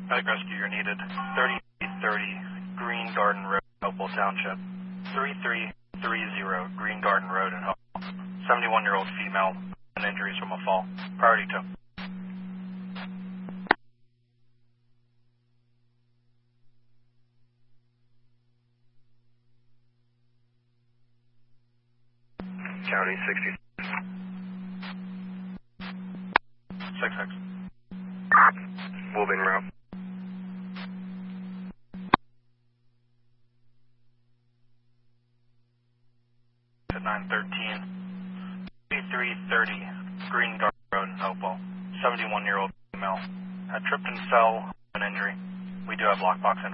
Medic rescue, you're needed. 3030 Green Garden Road, Hopewell Township. 3330 Green Garden Road in Hopewell. 71-year-old female, and injuries from a fall. Priority 2. County 60. 66. Moving route. At 913. 3330 Green Garden Road in Hopewell. 71-year-old female. Had tripped and fell, an injury. We do have lockbox in.